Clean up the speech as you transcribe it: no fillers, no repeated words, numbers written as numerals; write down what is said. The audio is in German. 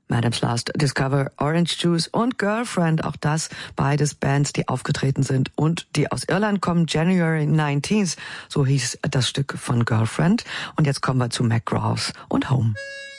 Madam's Last Discover, Orange Juice und Girlfriend, auch das beides Bands, die aufgetreten sind und die aus Irland kommen. January 19th, so hieß das Stück von Girlfriend. Und jetzt kommen wir zu McGrath und Home.